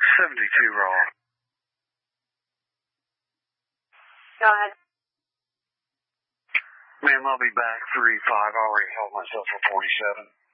72 raw. Go ahead. Ma'am, I'll be back 3-5. I already held myself for 47.